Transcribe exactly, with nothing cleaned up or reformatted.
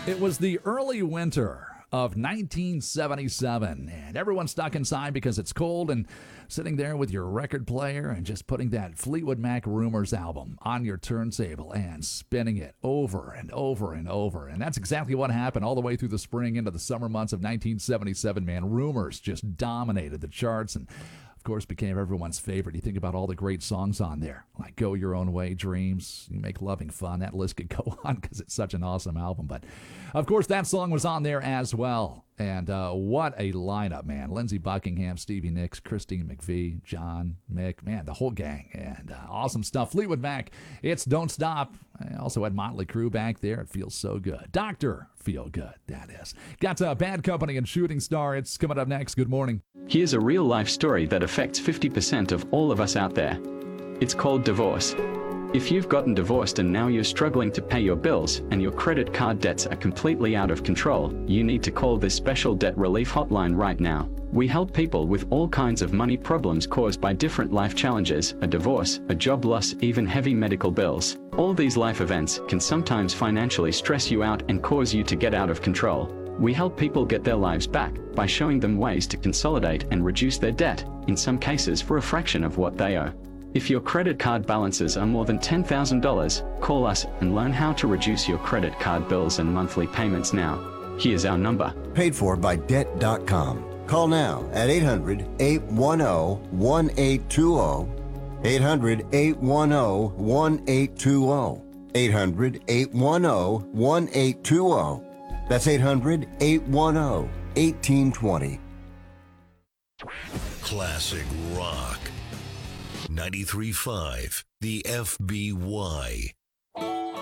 It was the early winter of nineteen seventy-seven, and everyone's stuck inside because it's cold, and sitting there with your record player and just putting that Fleetwood Mac Rumors album on your turntable and spinning it over and over and over. And that's exactly what happened all the way through the spring into the summer months of nineteen seventy-seven, man. Rumors just dominated the charts and, of course, became everyone's favorite. You think about all the great songs on there, like Go Your Own Way, Dreams, You Make Loving Fun. That list could go on because it's such an awesome album. But, of course, that song was on there as well. And uh, what a lineup, man. Lindsey Buckingham, Stevie Nicks, Christine McVie, John, Mick, man, the whole gang. And uh, awesome stuff. Fleetwood Mac, it's Don't Stop. I also had Motley Crue back there. It feels so good. Doctor Feel Good, that is. Got uh, Bad Company and Shooting Star. It's coming up next. Good morning. Here's a real-life story that affects fifty percent of all of us out there. It's called divorce. If you've gotten divorced and now you're struggling to pay your bills and your credit card debts are completely out of control, you need to call this special debt relief hotline right now. We help people with all kinds of money problems caused by different life challenges, a divorce, a job loss, even heavy medical bills. All these life events can sometimes financially stress you out and cause you to get out of control. We help people get their lives back by showing them ways to consolidate and reduce their debt, in some cases for a fraction of what they owe. If your credit card balances are more than ten thousand dollars, call us and learn how to reduce your credit card bills and monthly payments now. Here's our number. Paid for by debt dot com. Call now at eight hundred, eight one zero, one eight two zero, eight hundred, eight one zero, one eight two zero, eight hundred, eight one zero, one eight two zero. That's eight hundred, eight one zero, one eight two zero. Classic rock. ninety-three point five, the F B Y.